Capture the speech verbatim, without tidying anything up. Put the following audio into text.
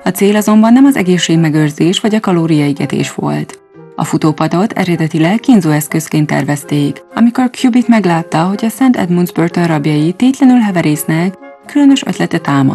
A cél azonban nem az egészségmegőrzés vagy a kalóriaigetés volt. A futópadot eredetileg kínzóeszközként tervezték. Amikor Cubitt meglátta, hogy a Szent Edmunds börtön rabjai tétlenül heverésznek, különös ötlete támadt.